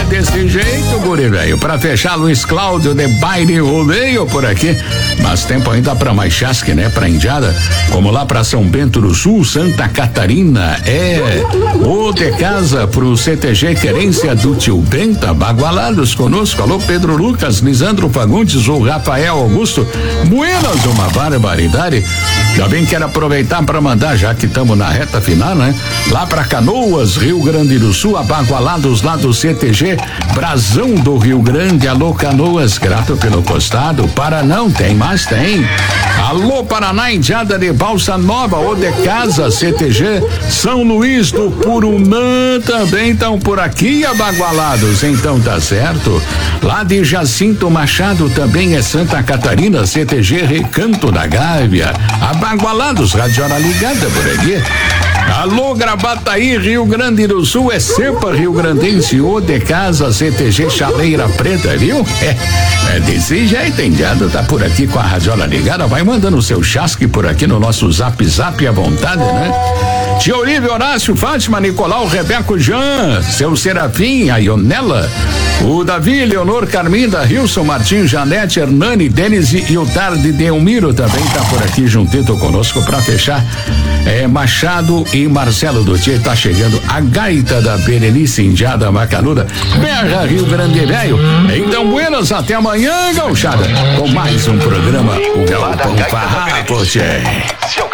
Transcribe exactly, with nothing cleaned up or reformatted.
desse jeito, guri velho. Pra fechar, Luiz Cláudio de Baile Rodeio por aqui. Mas tempo ainda pra mais chasque, né? Pra Indiada. Como lá pra São Bento do Sul, Santa Catarina. É. O de casa pro C T G Querência do Tio Benta. Bagualados conosco. Alô, Pedro Lucas, Lisandro Fagundes, o Rafael Augusto. Buenas, uma barbaridade. Também quero aproveitar para mandar, já que estamos na reta final, né? Lá para Canoas, Rio Grande do Sul, abagualados lá do C T G Brasão do Rio Grande. Alô, Canoas, grato pelo costado. Para não tem, mas tem. Alô, Paraná, Indiada de Balsa Nova, ou de casa, C T G São Luís do Purumã também estão por aqui abagualados, então tá certo. Lá de Jacinto Machado também é Santa Catarina, C T G Recanto da Gávea, abagualados, radiola ligada por aqui. Alô, Gravataí, Rio Grande do Sul, é Cepa Rio Grandense, ou de casa, C T G Chaleira Preta, viu? É, é desse jeito, Indiado tá por aqui com a radiola ligada, vai mandando o seu chasque por aqui no nosso zap zap à vontade, né? Tia Olívia, Horácio, Fátima, Nicolau, Rebeco, Jean, seu Serafim, a Ionela, o Davi, Leonor, Carminda, Rilson, Martim, Janete, Hernani, Denise e o Tarde Delmiro também tá por aqui juntito conosco pra fechar. É Machado e Marcelo do Tchê, tá chegando a gaita da Berenice Indiada Macanuda, Berra, Rio Grande Velho. Então, buenas, até amanhã, gauchada, com mais um programa, o Galopão Farrapo, Tchê.